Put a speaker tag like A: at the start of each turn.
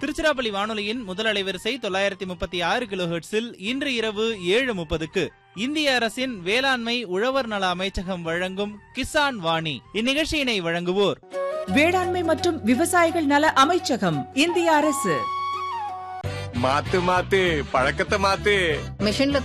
A: திருச்சிராப்பள்ளி வானொலியின் முதல் அலைவரிசை 936 கிலோஹெர்ட்ஸில் இன்று இரவு 7:30க்கு இந்திய அரசின் வேளாண்மை உழவர் நல அமைச்சகம் வழங்கும் கிசான் வாணி. இந்நிகழ்ச்சியினை வழங்குவோர்
B: வேளாண்மை மற்றும் விவசாயிகள் நல அமைச்சகம், இந்திய அரசு.
C: மாத்து பழக்கத்தை மாத்து.
D: மிஷின்ல